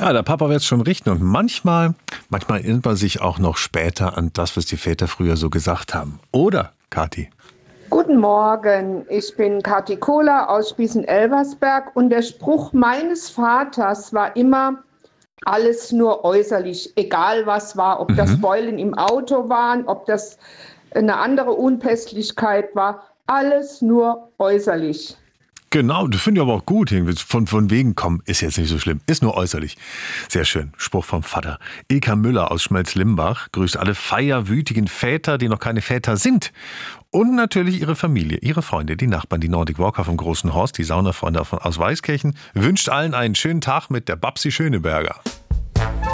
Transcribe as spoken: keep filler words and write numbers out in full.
Ja, der Papa wird es schon richten und manchmal, manchmal erinnert man sich auch noch später an das, was die Väter früher so gesagt haben. Oder, Kathi? Guten Morgen, ich bin Kathi Kohler aus Spießen-Elversberg und der Spruch meines Vaters war immer, alles nur äußerlich, egal was war, ob das Mhm. Beulen im Auto waren, ob das eine andere Unpässlichkeit war, alles nur äußerlich. Genau, das finde ich aber auch gut. Von, von wegen, komm, ist jetzt nicht so schlimm. Ist nur äußerlich. Sehr schön. Spruch vom Vater. Ilka Müller aus Schmelz-Limbach grüßt alle feierwütigen Väter, die noch keine Väter sind. Und natürlich ihre Familie, ihre Freunde, die Nachbarn, die Nordic Walker vom Großen Horst, die Saunafreunde aus Weißkirchen. Wünscht allen einen schönen Tag mit der Babsi Schöneberger.